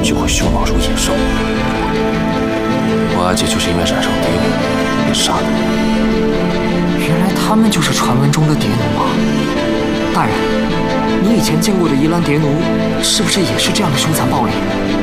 就会凶猛如野兽。我阿姐就是因为染上蝶舞被杀的。 原来他们就是传闻中的蝶奴啊！大人，你以前见过的宜兰蝶奴，是不是也是这样的凶残暴力？